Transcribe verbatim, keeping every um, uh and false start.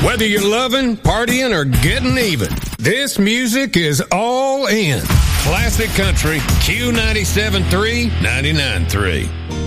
Whether you're loving, partying, or getting even, this music is all in. Classic Country, Q ninety-seven point three, ninety-nine point three.